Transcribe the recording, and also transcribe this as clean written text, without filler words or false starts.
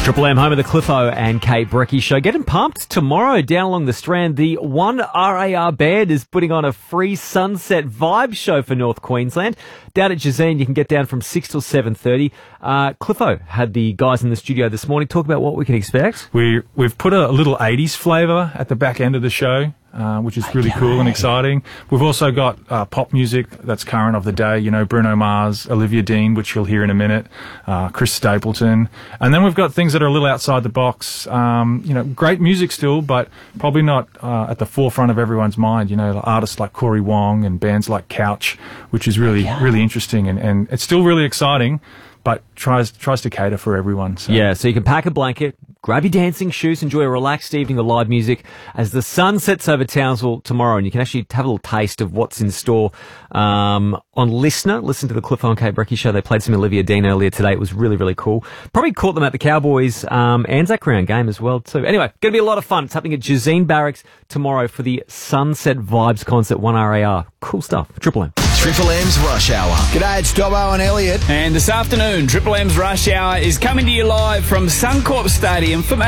Triple M, home of the Cliffo and Kate Brecky show. Getting pumped tomorrow down along the Strand. The 1RAR band is putting on a free sunset vibe show for North Queensland. Down at Jazeen, you can get down from 6 till 7:30. Cliffo had the guys in the studio this morning talk about what we can expect. We've put a little 80s flavour at the back end of the show, which is really cool and exciting. We've also got pop music that's current of the day, you know, Bruno Mars, Olivia Dean, which you'll hear in a minute, Chris Stapleton. And then we've got things that are a little outside the box, you know, great music still, but probably not at the forefront of everyone's mind, you know, artists like Corey Wong and bands like Couch, which is really interesting, and it's still really exciting, but tries to cater for everyone. So. Yeah, so you can pack a blanket, grab your dancing shoes, enjoy a relaxed evening of live music as the sun sets over Townsville tomorrow, and you can actually have a little taste of what's in store on Listener. Listen to the Cliffo and Kate Brecky show. They played some Olivia Dean earlier today. It was really, really cool. Probably caught them at the Cowboys Anzac Round game as well too. Anyway, going to be a lot of fun. It's happening at Jazeen Barracks tomorrow for the Sunset Vibes concert, 1RAR. Cool stuff. Triple M. Triple M's Rush Hour. G'day, it's Dobbo and Elliot. And this afternoon, Triple M's Rush Hour is coming to you live from Suncorp Stadium for